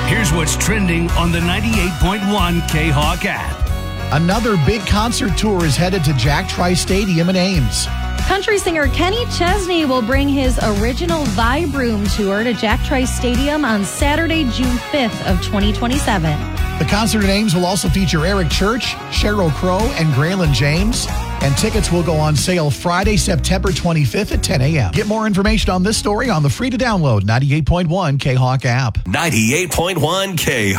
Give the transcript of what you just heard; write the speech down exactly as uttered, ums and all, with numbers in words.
Here's what's trending on the ninety-eight point one K-Hawk app. Another big concert tour is headed to Jack Trice Stadium in Ames. Country singer Kenny Chesney will bring his original Vibe Room tour to Jack Trice Stadium on Saturday, June fifth of twenty twenty-seven. The concert in Ames will also feature Eric Church, Sheryl Crow, and Graylin James. And tickets will go on sale Friday, September twenty-fifth at ten a.m. Get more information on this story on the free-to-download ninety-eight point one K-Hawk app. ninety-eight point one K